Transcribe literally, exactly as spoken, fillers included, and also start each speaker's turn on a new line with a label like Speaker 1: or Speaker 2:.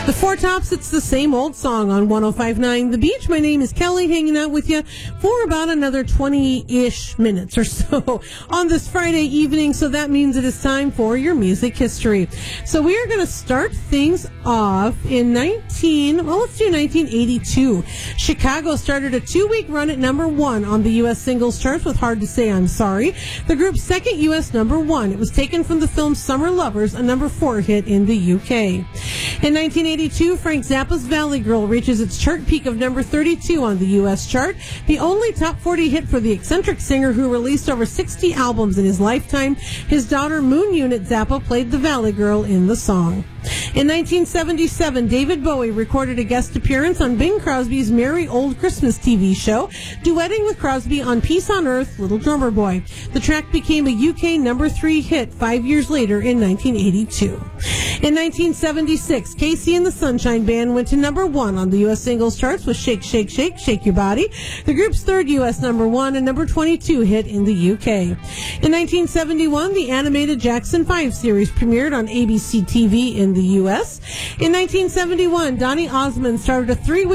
Speaker 1: The Four Tops, it's the same old song on one oh five point nine The Beach. My name is Kelly, hanging out with you for about another twenty-ish minutes or so on this Friday evening. So that means it is time for your music history. So we are going to start things off in nineteen, well, let's do nineteen eighty-two. Chicago started a two-week run at number one on the U S singles charts with Hard to Say I'm Sorry, the group's second U S number one. It was taken from the film Summer Lovers, a number four hit in the U K. In nineteen eighty-two, Frank Zappa's Valley Girl reaches its chart peak of number thirty-two on the U S chart, the only top forty hit for the eccentric singer who released over sixty albums in his lifetime. His daughter Moon Unit Zappa played the Valley Girl in the song. In nineteen seventy-seven, David Bowie recorded a guest appearance on Bing Crosby's Merry Old Christmas T V show, duetting with Crosby on Peace on Earth, Little Drummer Boy. The track became a U K number three hit five years later in nineteen eighty-two. In nineteen seventy-six, Casey and the Sunshine Band went to number one on the U S singles charts with Shake, Shake, Shake, Shake Your Body, the group's third U S number one and number twenty-two hit in the U K. In nineteen seventy-one, the animated Jackson five series premiered on A B C T V in the U S. In nineteen seventy-one, Donny Osmond started a three-week